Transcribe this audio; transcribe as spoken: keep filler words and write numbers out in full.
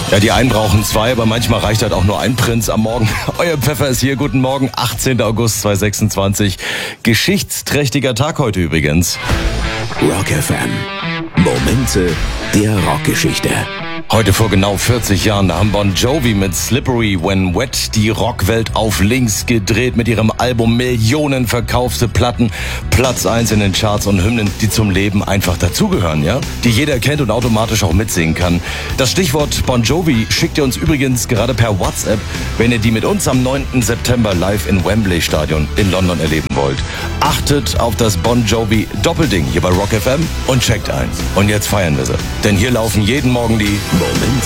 Ja, die einen brauchen zwei, aber manchmal reicht halt auch nur ein Prinz am Morgen. Euer Pfeffer ist hier. Guten Morgen, achtzehnter August zweitausendsechsundzwanzig. Geschichtsträchtiger Tag heute übrigens. Rock F M. Momente der Rockgeschichte. Heute vor genau vierzig Jahren, da haben Bon Jovi mit Slippery When Wet die Rockwelt auf links gedreht mit ihrem Album Millionen verkaufte Platten, Platz eins in den Charts und Hymnen, die zum Leben einfach dazugehören, ja? Die jeder kennt und automatisch auch mitsingen kann. Das Stichwort Bon Jovi schickt ihr uns übrigens gerade per WhatsApp, wenn ihr die mit uns am neunten September live in Wembley Stadion in London erleben wollt. Achtet auf das Bon Jovi Doppelding hier bei Rock F M und checkt ein. Und jetzt feiern wir sie. Denn hier laufen jeden Morgen die Momente